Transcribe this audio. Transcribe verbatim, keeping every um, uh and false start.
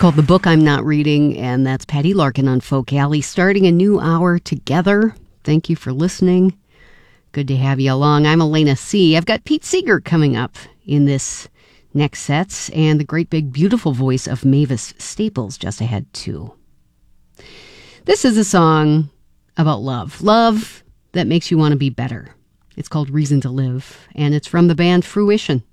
called The Book I'm Not Reading, and that's Patty Larkin on Folk Alley, starting a new hour together. Thank you for listening. Good to have you along. I'm Elena C. I've got Pete Seeger coming up in this next sets, and the great big beautiful voice of Mavis Staples just ahead too. This is a song about love. Love that makes you want to be better. It's called Reason to Live, and it's from the band Fruition.